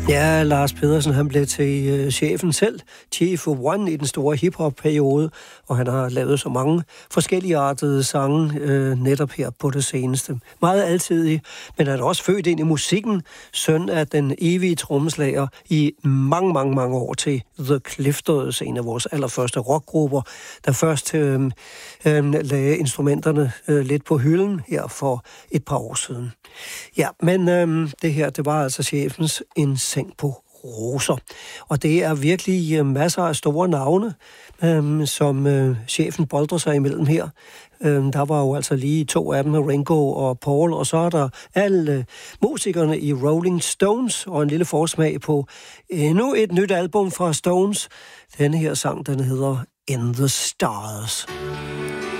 Ja, Lars Pedersen, han blev til chefen selv, Chief of One i den store hiphop-periode, og han har lavet så mange forskellige artede sange netop her på det seneste. Meget altidig, men han er også født ind i musikken, søn af den evige trommeslager i mange år til The Clifters, en af vores allerførste rockgrupper, der først lagde instrumenterne lidt på hylden her for et par år siden. Ja, men det her, det var altså chefens En seng på roser. Og det er virkelig masser af store navne, som chefen boldrer sig imellem her. Der var jo altså lige 2 af dem, Ringo og Paul, og så er der alle musikerne i Rolling Stones, og en lille forsmag på endnu et nyt album fra Stones. Denne her sang, den hedder In the Stars.